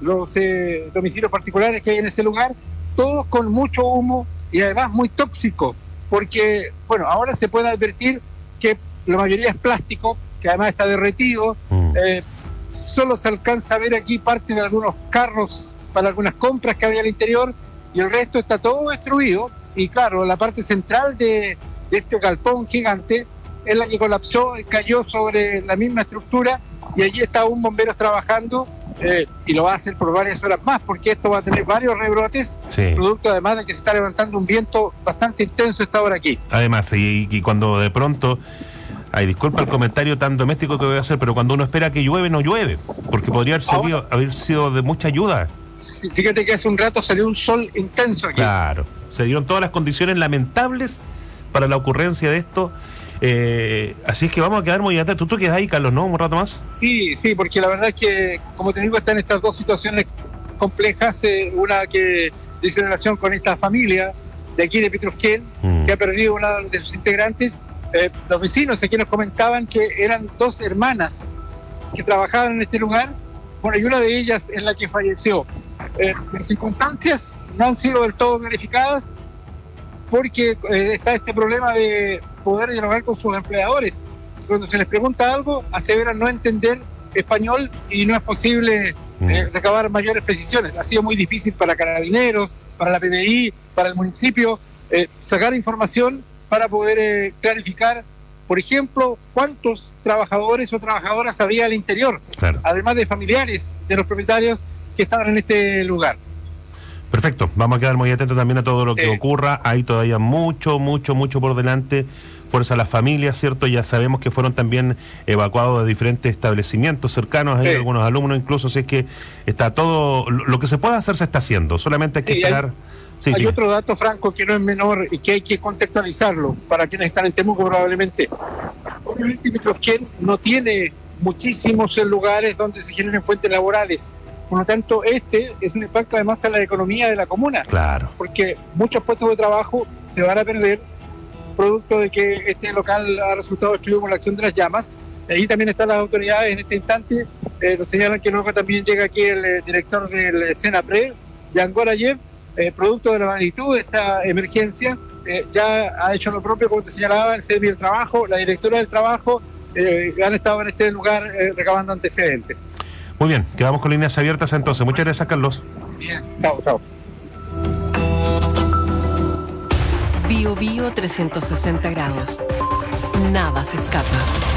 los domicilios particulares que hay en ese lugar, todos con mucho humo y además muy tóxico, porque, bueno, ahora se puede advertir que la mayoría es plástico, que además está derretido, solo se alcanza a ver aquí parte de algunos carros para algunas compras que había al interior, y el resto está todo destruido, y claro, la parte central de este galpón gigante es la que colapsó y cayó sobre la misma estructura, y allí está aún bomberos trabajando, y lo va a hacer por varias horas más, porque esto va a tener varios rebrotes, producto además de que se está levantando un viento bastante intenso esta hora aquí. Además, y cuando de pronto, disculpa el comentario tan doméstico que voy a hacer, pero cuando uno espera que llueve, no llueve, porque podría haber sido de mucha ayuda. Fíjate que hace un rato salió un sol intenso aquí. Claro, se dieron todas las condiciones lamentables para la ocurrencia de esto. Así es que vamos a quedar muy atentos. ¿Tú quedas ahí, Carlos, no? ¿Un rato más? Sí, porque la verdad es que, como te digo, están estas dos situaciones complejas. Una que dice relación con esta familia de aquí de Petrofquén, que ha perdido una de sus integrantes. Los vecinos aquí nos comentaban que eran dos hermanas que trabajaban en este lugar. Bueno, y una de ellas es la que falleció. Las circunstancias no han sido del todo verificadas, porque está este problema de poder dialogar con sus empleadores. Cuando se les pregunta algo, aseveran no entender español y no es posible recabar mayores precisiones. Ha sido muy difícil para Carabineros, para la PDI, para el municipio, sacar información para poder clarificar, por ejemplo, cuántos trabajadores o trabajadoras había al interior, además de familiares de los propietarios que estaban en este lugar. Perfecto, vamos a quedar muy atentos también a todo lo que ocurra. Hay todavía mucho por delante. Fuerza a las familias, ¿cierto? Ya sabemos que fueron también evacuados de diferentes establecimientos cercanos, hay algunos alumnos incluso, así es que está todo, lo que se pueda hacer se está haciendo, solamente hay que esperar. Hay otro dato, Franco, que no es menor y que hay que contextualizarlo para quienes están en Temuco probablemente. Obviamente Petrofquén no tiene muchísimos lugares donde se generen fuentes laborales. Por lo tanto, este es un impacto además en la economía de la comuna. Claro. Porque muchos puestos de trabajo se van a perder producto de que este local ha resultado destruido con la acción de las llamas. Ahí también están las autoridades en este instante. Nos señalan que luego también llega aquí el director del Senapred, Jan Gorayev, producto de la magnitud de esta emergencia. Ya ha hecho lo propio, como te señalaba, el Servicio del Trabajo, la directora del Trabajo, han estado en este lugar recabando antecedentes. Muy bien, quedamos con líneas abiertas entonces. Muchas gracias, Carlos. Bien, chao. Bio 360 grados. Nada se escapa.